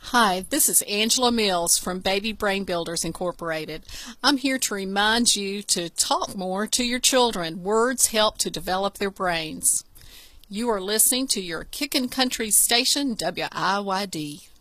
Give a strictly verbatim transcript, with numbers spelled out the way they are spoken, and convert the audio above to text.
Hi, this is Angela Mills from Baby Brain Builders Incorporated. I'm here to remind you to talk more to your children. Words help to develop their brains. You are listening to your Kickin' Country station, W I Y D.